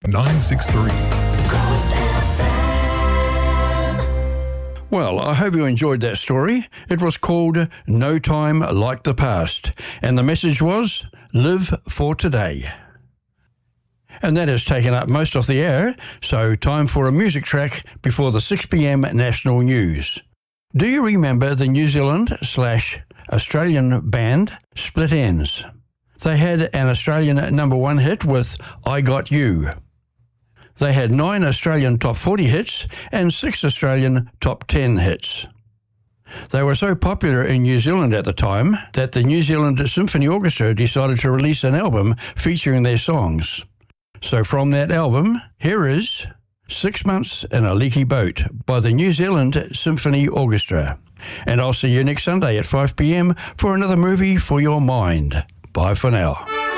963. Well, I hope you enjoyed that story. It was called No Time Like the Past, and the message was, live for today. And that has taken up most of the hour, so time for a music track before the 6 p.m. national news. Do you remember the New Zealand/Australian band Split Enz? They had an Australian #1 hit with I Got You. They had 9 Australian top 40 hits and 6 Australian top 10 hits. They were so popular in New Zealand at the time that the New Zealand Symphony Orchestra decided to release an album featuring their songs. So from that album, here is 6 Months in a Leaky Boat by the New Zealand Symphony Orchestra. And I'll see you next Sunday at 5 p.m. for another movie for your mind. Bye for now.